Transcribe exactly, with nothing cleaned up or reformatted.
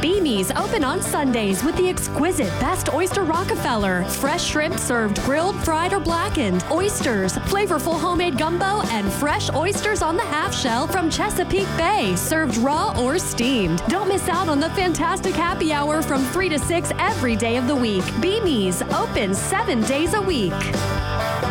Beanie's open on Sundays with the exquisite best oyster Rockefeller. Fresh shrimp served grilled, fried, or blackened. Oysters, flavorful homemade gumbo, and fresh oysters on the half shell from Chesapeake Bay, served raw or steamed. Don't miss out on the fantastic happy hour from three to six every day of the week. Beanie's, open seven days a week.